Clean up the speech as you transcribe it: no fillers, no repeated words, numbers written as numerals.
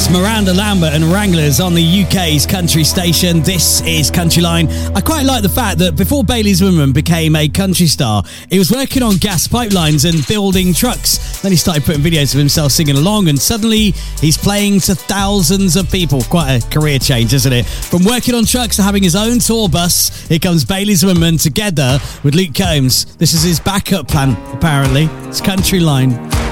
That's Miranda Lambert and Wranglers on the UK's country station. This is Country Line. I quite like the fact that before Bailey Zimmerman became a country star, he was working on gas pipelines and building trucks. Then he started putting videos of himself singing along, and suddenly he's playing to thousands of people. Quite a career change, isn't it? From working on trucks to having his own tour bus, here comes Bailey Zimmerman together with Luke Combs. This is his backup plan, apparently. It's Country Line.